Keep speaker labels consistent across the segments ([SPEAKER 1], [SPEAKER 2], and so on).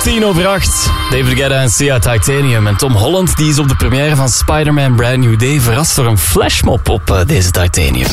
[SPEAKER 1] 8:10. David Guetta en Sia, Titanium. En Tom Holland die is op de première van Spider-Man Brand New Day verrast door een flashmob op deze Titanium.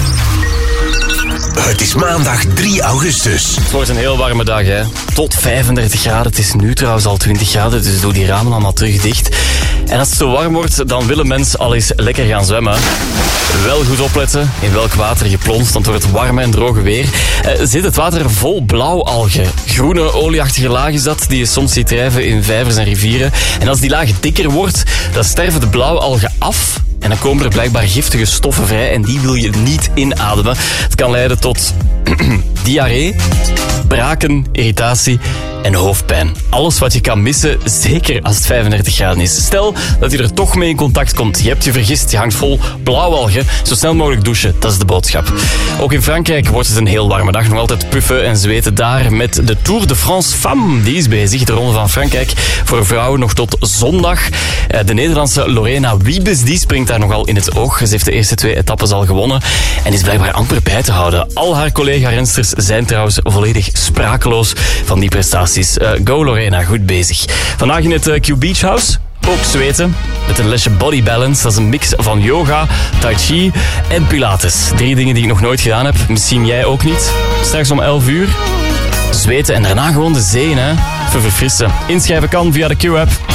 [SPEAKER 2] Het is maandag 3 augustus.
[SPEAKER 1] Het wordt een heel warme dag, hè. Tot 35 graden. Het is nu trouwens al 20 graden, dus doe die ramen allemaal terug dicht. En als het zo warm wordt, dan willen mensen al eens lekker gaan zwemmen. Wel goed opletten in welk water je plonst, want door het warme en droge weer zit het water vol blauwalgen. Groene, olieachtige laag is dat, die je soms ziet drijven in vijvers en rivieren. En als die laag dikker wordt, dan sterven de blauwalgen af. En dan komen er blijkbaar giftige stoffen vrij en die wil je niet inademen. Het kan leiden tot diarree, braken, irritatie en hoofdpijn. Alles wat je kan missen, zeker als het 35 graden is. Stel dat je er toch mee in contact komt. Je hebt je vergist, je hangt vol blauwalgen. Zo snel mogelijk douchen, dat is de boodschap. Ook in Frankrijk wordt het een heel warme dag. Nog altijd puffen en zweten daar met de Tour de France Femme. Die is bezig, de Ronde van Frankrijk. Voor vrouwen nog tot zondag. De Nederlandse Lorena Wiebes, die springt daar nogal in het oog. Ze heeft de eerste 2 etappes al gewonnen en is blijkbaar amper bij te houden. Al haar collega-rensters zijn trouwens volledig sprakeloos van die prestaties. Go Lorena, goed bezig. Vandaag in het Q Beach House. Ook zweten, met een lesje body balance. Dat is een mix van yoga, tai chi en pilates. 3 dingen die ik nog nooit gedaan heb. Misschien jij ook niet. Straks om 11 uur. Zweten en daarna gewoon de zee, hè. Even verfrissen. Inschrijven kan via de Q-app.